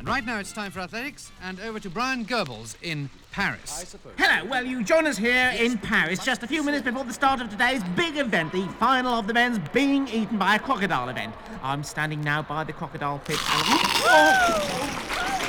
Right now it's time for athletics, and over to Brian Goebbels in Paris. Hello, well, you join us here in Paris just a few minutes before the start of today's big event, the final of the men's being eaten by a crocodile event. I'm standing now by the crocodile pit and...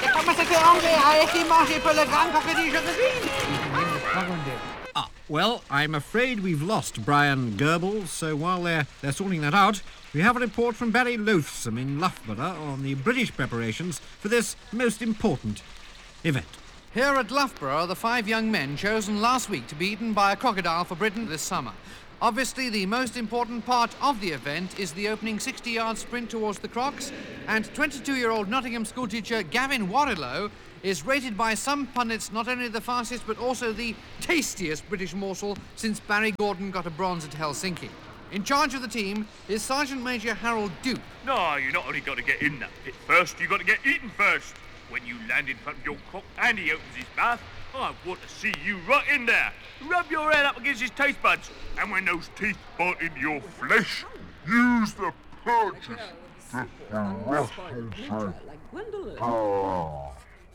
Well, I'm afraid we've lost Brian Goebbels, so while they're sorting that out, we have a report from Barry Loathsome in Loughborough on the British preparations for this most important event. Here at Loughborough are the 5 young men chosen last week to be eaten by a crocodile for Britain this summer. Obviously, the most important part of the event is the opening 60-yard sprint towards the crocs, and 22-year-old Nottingham schoolteacher Gavin Warrilow is rated by some pundits not only the fastest but also the tastiest British morsel since Barry Gordon got a bronze at Helsinki. In charge of the team is Sergeant Major Harold Duke. No, you not only got to get in that pit first, you got to get eaten first. When you land in front of your cock and he opens his mouth, I want to see you right in there. Rub your head up against his taste buds, and when those teeth bite into your flesh, use the purchase to thrust inside. Well,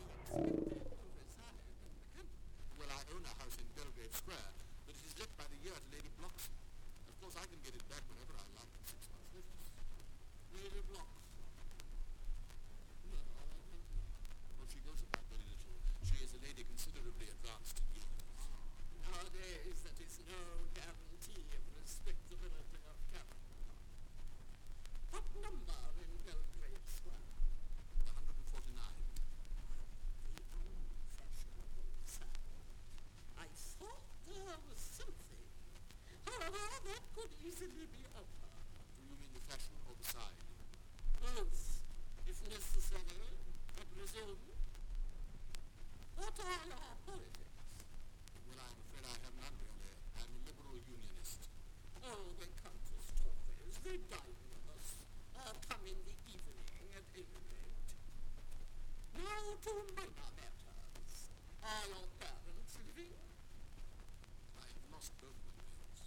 I own a house in Belgrave Square, but it is let by the year to Lady Bloxham. Of course, I can get it back whenever I like at 6 months' notice. Lady Bloxham. Well, she goes about very little. She is a lady considerably advanced in years. Nowadays, that is no guarantee of respectability of character. What number in Belgrave Square? 149. I thought there was something. However, that could easily be altered. Do you mean the fashion or the side? Both, if necessary, I presume. What are your politics? Well, I'm afraid I have none, really. I'm a liberal unionist. Oh, they come to stories. They dine with us. Come in the evening, at any rate. Now to minor matters. Are your parents living? I have lost both my